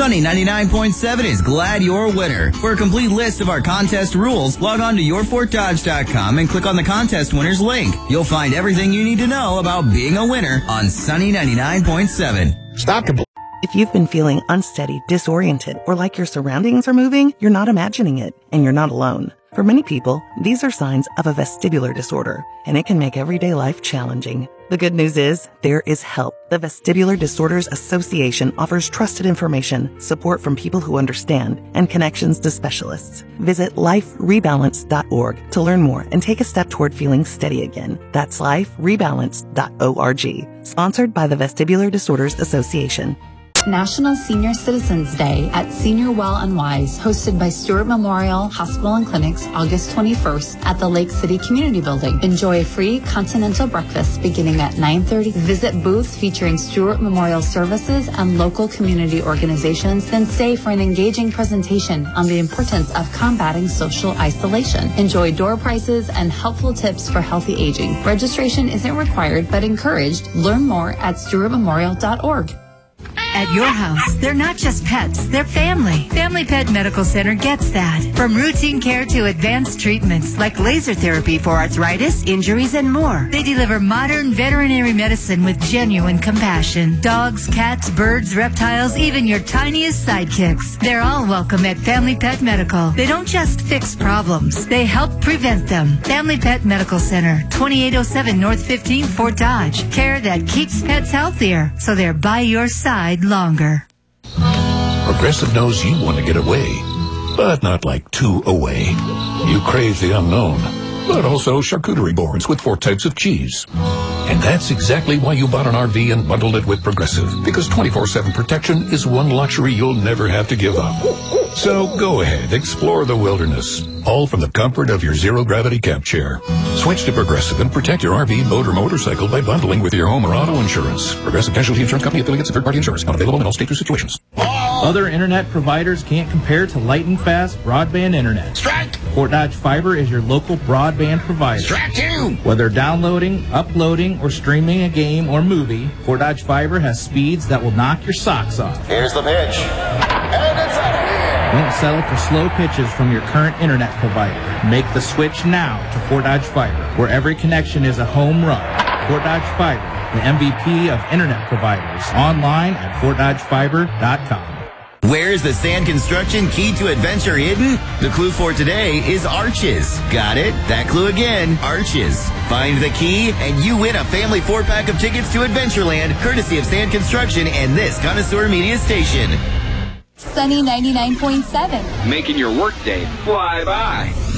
Sunny 99.7 is glad you're a winner. For a complete list of our contest rules, log on to yourfortdodge.com and click on the contest winners link. You'll find everything you need to know about being a winner on Sunny 99.7. Stop the... If you've been feeling unsteady, disoriented, or like your surroundings are moving, you're not imagining it, and you're not alone. For many people, these are signs of a vestibular disorder, and it can make everyday life challenging. The good news is, there is help. The Vestibular Disorders Association offers trusted information, support from people who understand, and connections to specialists. Visit liferebalance.org to learn more and take a step toward feeling steady again. That's liferebalance.org. Sponsored by the Vestibular Disorders Association. National Senior Citizens Day at Senior Well and Wise, hosted by Stewart Memorial Hospital and Clinics, August 21st at the Lake City Community Building. Enjoy a free continental breakfast beginning at 9:30. Visit booths featuring Stewart Memorial Services and local community organizations, then stay for an engaging presentation on the importance of combating social isolation. Enjoy door prizes and helpful tips for healthy aging. Registration isn't required but encouraged. Learn more at stewartmemorial.org. At your house, they're not just pets, they're family. Family Pet Medical Center gets that. From routine care to advanced treatments like laser therapy for arthritis, injuries, and more. They deliver modern veterinary medicine with genuine compassion. Dogs, cats, birds, reptiles, even your tiniest sidekicks. They're all welcome at Family Pet Medical. They don't just fix problems, they help prevent them. Family Pet Medical Center, 2807 North 15th, Fort Dodge. Care that keeps pets healthier, so they're by your side longer. Progressive knows you want to get away, but not like too away. You crave the unknown, but also charcuterie boards with 4 types of cheese. And that's exactly why you bought an RV and bundled it with Progressive, because 24/7 protection is one luxury you'll never have to give up. So go ahead, explore the wilderness, all from the comfort of your zero-gravity camp chair. Switch to Progressive and protect your RV, boat, or motorcycle by bundling with your home or auto insurance. Progressive Casualty Insurance Company affiliates of third-party insurance. Not available in all states or situations. Other internet providers can't compare to lightning fast broadband internet. Strike! Fort Dodge Fiber is your local broadband provider. Strike 2! Whether downloading, uploading, or streaming a game or movie, Fort Dodge Fiber has speeds that will knock your socks off. Here's the pitch. And it's out of here! Don't settle for slow pitches from your current internet provider. Make the switch now to Fort Dodge Fiber, where every connection is a home run. Fort Dodge Fiber, the MVP of internet providers. Online at FortDodgeFiber.com. Where is the Sand Construction key to adventure hidden? The clue for today is arches. Got it? That clue again, arches. Find the key and you win a family 4-pack of tickets to Adventureland, courtesy of Sand Construction and this Connoisseur Media Station. Sunny 99.7. Making your workday fly by.